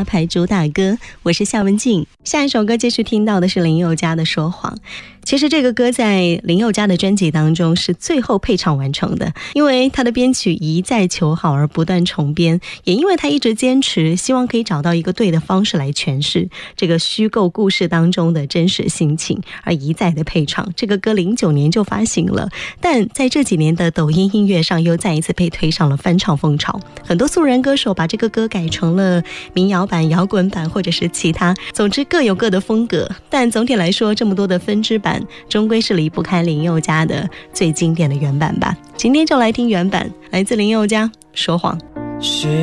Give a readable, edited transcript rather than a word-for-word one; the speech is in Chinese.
牌主打歌。我是夏文静。下一首歌继续听到的是林宥嘉的说谎。其实这个歌在林宥嘉的专辑当中是最后配唱完成的，因为他的编曲一再求好而不断重编，也因为他一直坚持希望可以找到一个对的方式来诠释这个虚构故事当中的真实心情，而一再的配唱。这个歌09年就发行了，但在这几年的抖音音乐上又再一次被推上了翻唱风潮，很多素人歌手把这个歌改成了民谣版、摇滚版或者是其他，总之各有各的风格。但总体来说，这么多的分支版终归是离不开林宥嘉的最经典的原版吧。今天就来听原版，来自林宥嘉说谎。